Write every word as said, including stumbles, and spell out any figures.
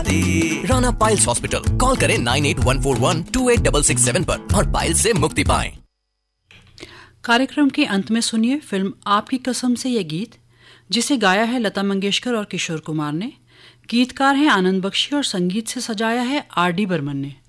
शादी। Rana piles hospital, call करें nine eight one four one two eight six six seven पर और piles से मुक्ति पाएं। कार्यक्रम के अंत में सुनिए फिल्म आपकी कसम से ये गीत, जिसे गाया है लता मंगेशकर और किशोर कुमार ने। गीतकार हैं आनंद बख्शी और संगीत से सजाया है आर डी बर्मन ने।